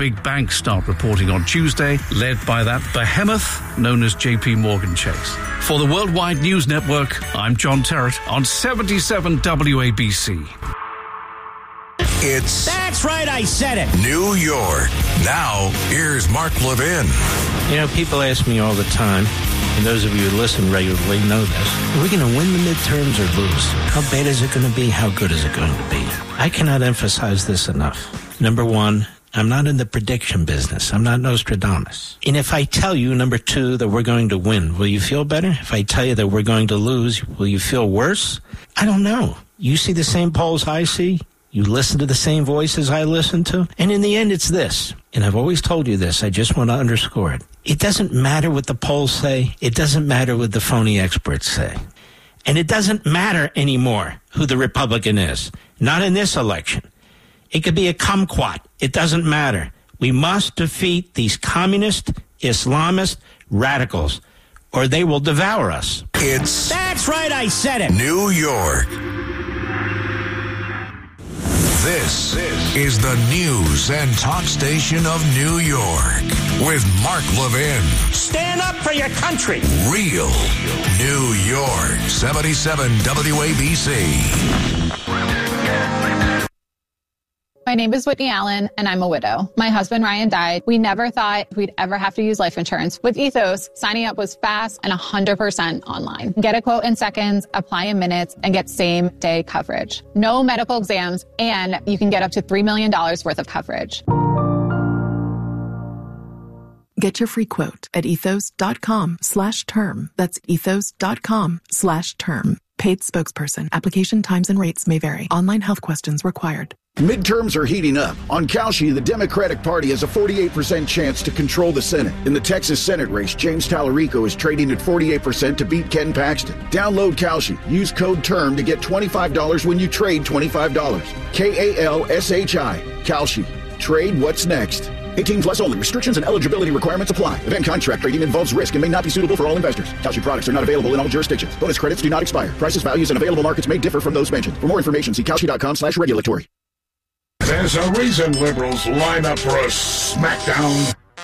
Big banks start reporting on Tuesday, led by that behemoth known as JP Morgan Chase. For the Worldwide News Network, I'm John Terrett on 77 WABC. That's right, I said it. New York. Now, here's Mark Levin. You know, people ask me all the time, and those of you who listen regularly know this, are we going to win the midterms or lose? How bad is it going to be? How good is it going to be? I cannot emphasize this enough. Number one, I'm not in the prediction business. I'm not Nostradamus. And if I tell you, number two, that we're going to win, will you feel better? If I tell you that we're going to lose, will you feel worse? I don't know. You see the same polls I see? You listen to the same voices I listen to? And in the end, it's this. And I've always told you this. I just want to underscore it. It doesn't matter what the polls say. It doesn't matter what the phony experts say. And it doesn't matter anymore who the Republican is. Not in this election. It could be a kumquat. It doesn't matter. We must defeat these communist, Islamist radicals, or they will devour us. That's right, I said it. New York. This is the news and talk station of New York with Mark Levin. Stand up for your country. Real New York. 77 WABC. My name is Whitney Allen, and I'm a widow. My husband, Ryan, died. We never thought we'd ever have to use life insurance. With Ethos, signing up was fast and 100% online. Get a quote in seconds, apply in minutes, and get same-day coverage. No medical exams, and you can get up to $3 million worth of coverage. Get your free quote at ethos.com/term. That's ethos.com/term. Paid spokesperson. Application times and rates may vary. Online health questions required. Midterms are heating up. On Kalshi, the Democratic Party has a 48% chance to control the Senate. In the Texas Senate race, James Tallarico is trading at 48% to beat Ken Paxton. Download Kalshi. Use code TERM to get $25 when you trade $25. KALSHI. Kalshi. Trade what's next. 18 plus only. Restrictions and eligibility requirements apply. Event contract trading involves risk and may not be suitable for all investors. Kalshi products are not available in all jurisdictions. Bonus credits do not expire. Prices, values, and available markets may differ from those mentioned. For more information, see Kalshi.com/regulatory. There's a reason liberals line up for a smackdown.